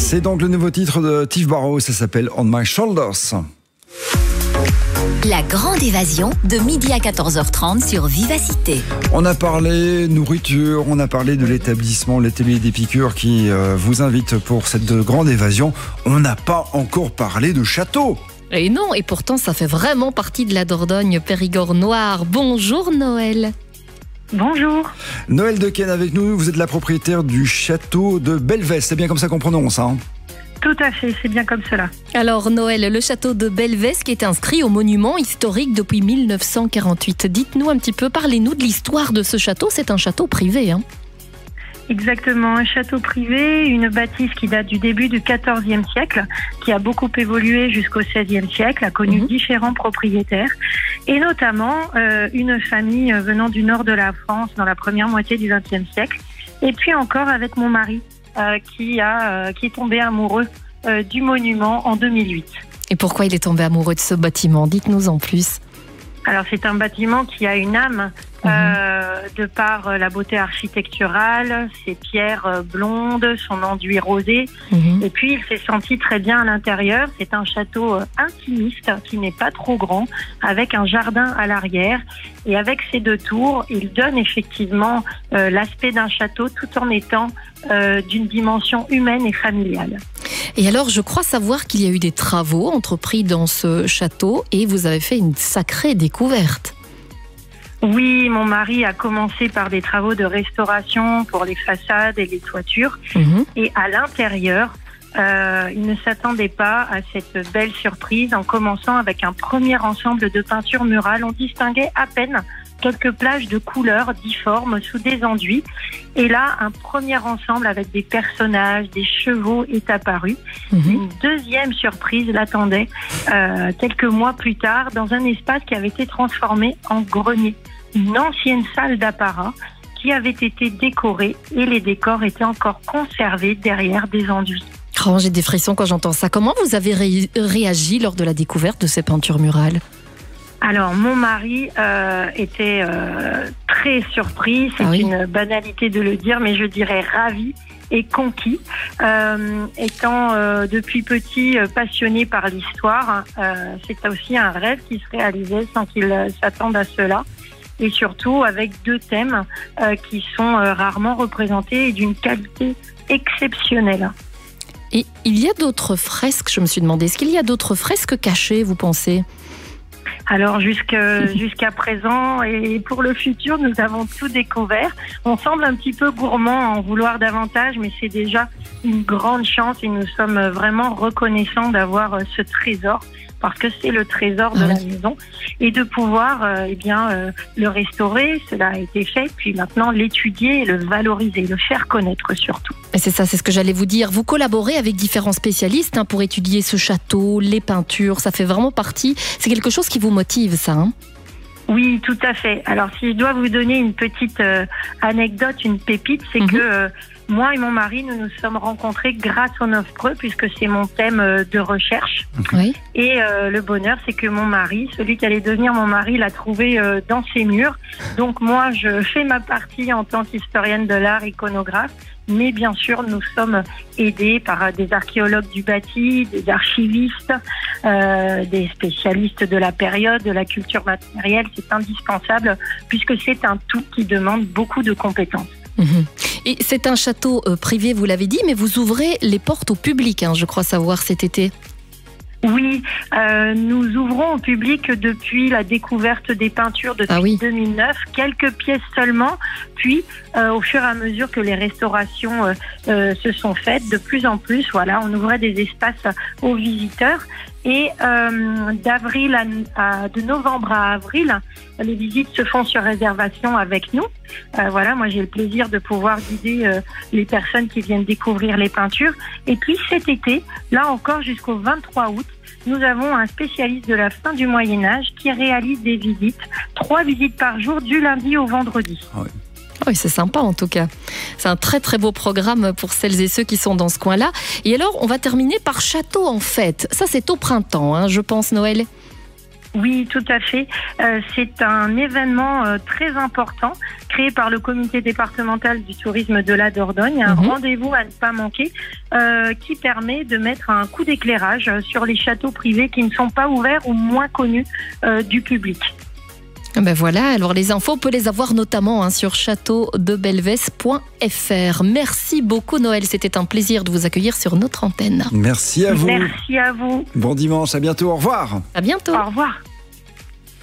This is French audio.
C'est donc le nouveau titre de Tiff Barrow, ça s'appelle On My Shoulders. La grande évasion de midi à 14h30 sur Vivacité. On a parlé nourriture, on a parlé de l'établissement L'Atelier des Piqûres qui vous invite pour cette grande évasion. On n'a pas encore parlé de château. Et non, et pourtant ça fait vraiment partie de la Dordogne Périgord noire. Bonjour Noël. Bonjour. Noël Dequesne avec nous, vous êtes la propriétaire du château de Belvès, c'est bien comme ça qu'on prononce, hein? Tout à fait, c'est bien comme cela. Alors Noël, le château de Belvès qui est inscrit au monument historique depuis 1948. Dites-nous un petit peu, parlez-nous de l'histoire de ce château. C'est un château privé, hein? Exactement, un château privé, une bâtisse qui date du début du XIVe siècle, qui a beaucoup évolué jusqu'au XVIe siècle, a connu différents propriétaires, et notamment une famille venant du nord de la France dans la première moitié du XXe siècle, et puis encore avec mon mari qui est tombé amoureux du monument en 2008. Et pourquoi il est tombé amoureux de ce bâtiment? Dites-nous en plus. Alors c'est un bâtiment qui a une âme de par la beauté architecturale, ses pierres blondes, son enduit rosé. Et puis il s'est senti très bien à l'intérieur. C'est un château intimiste qui n'est pas trop grand, avec un jardin à l'arrière. Et avec ses deux tours, il donne effectivement l'aspect d'un château tout en étant d'une dimension humaine et familiale. Et alors, je crois savoir qu'il y a eu des travaux entrepris dans ce château et vous avez fait une sacrée découverte. Oui, mon mari a commencé par des travaux de restauration pour les façades et les toitures. Et à l'intérieur, il ne s'attendait pas à cette belle surprise. En commençant avec un premier ensemble de peintures murales, on distinguait à peine quelques plages de couleurs difformes sous des enduits. Et là, un premier ensemble avec des personnages, des chevaux est apparu. Une deuxième surprise l'attendait quelques mois plus tard dans un espace qui avait été transformé en grenier. Une ancienne salle d'apparat qui avait été décorée et les décors étaient encore conservés derrière des enduits. Oh, j'ai des frissons quand j'entends ça. Comment vous avez réagi lors de la découverte de ces peintures murales ? Alors, mon mari était très surpris. C'est une banalité de le dire, mais je dirais ravi et conquis. Étant depuis petit passionné par l'histoire, c'est aussi un rêve qui se réalisait sans qu'il s'attende à cela. Et surtout avec deux thèmes qui sont rarement représentés et d'une qualité exceptionnelle. Et il y a d'autres fresques, je me suis demandé, est-ce qu'il y a d'autres fresques cachées, vous pensez ? Alors jusqu'à présent et pour le futur, nous avons tout découvert. On semble un petit peu gourmand à en vouloir davantage, mais c'est déjà une grande chance et nous sommes vraiment reconnaissants d'avoir ce trésor, parce que c'est le trésor de la maison, et de pouvoir le restaurer. Cela a été fait, puis maintenant l'étudier et le valoriser, le faire connaître surtout. Et c'est ça, c'est ce que j'allais vous dire. Vous collaborez avec différents spécialistes pour étudier ce château, les peintures, ça fait vraiment partie. C'est quelque chose qui vous motive, ça, hein ? Oui, tout à fait. Alors, si je dois vous donner une petite anecdote, une pépite, c'est que moi et mon mari, nous nous sommes rencontrés grâce au Neuf Preux, puisque c'est mon thème de recherche. Et le bonheur, c'est que mon mari, celui qui allait devenir mon mari, l'a trouvé dans ses murs. Donc moi, je fais ma partie en tant qu'historienne de l'art, iconographe. Mais bien sûr, nous sommes aidés par des archéologues du bâti, des archivistes, des spécialistes de la période, de la culture matérielle. C'est indispensable puisque c'est un tout qui demande beaucoup de compétences. Et c'est un château privé, vous l'avez dit, mais vous ouvrez les portes au public, je crois savoir, cet été. Oui, nous ouvrons au public depuis la découverte des peintures depuis 2009, quelques pièces seulement, puis au fur et à mesure que les restaurations se sont faites, de plus en plus, on ouvrait des espaces aux visiteurs. Et de novembre à avril, les visites se font sur réservation avec nous. Moi j'ai le plaisir de pouvoir guider les personnes qui viennent découvrir les peintures. Et puis cet été, là encore jusqu'au 23 août, nous avons un spécialiste de la fin du Moyen-Âge qui réalise des visites, 3 visites par jour du lundi au vendredi. Oui, c'est sympa en tout cas. C'est un très très beau programme pour celles et ceux qui sont dans ce coin-là. Et alors, on va terminer par château en fête. Ça, c'est au printemps, je pense, Noël. Oui, tout à fait. C'est un événement très important créé par le comité départemental du tourisme de la Dordogne, un rendez-vous à ne pas manquer qui permet de mettre un coup d'éclairage sur les châteaux privés qui ne sont pas ouverts ou moins connus du public. Ben voilà, alors les infos, on peut les avoir notamment sur châteaudebelvès.fr. Merci beaucoup Noël, c'était un plaisir de vous accueillir sur notre antenne. Merci à vous. Merci à vous. Bon dimanche, à bientôt, au revoir. À bientôt. Au revoir.